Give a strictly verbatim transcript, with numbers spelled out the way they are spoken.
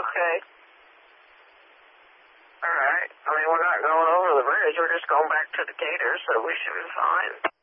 Okay. All right. I mean, we're not going over the bridge. We're just going back to Decatur, so we should be fine.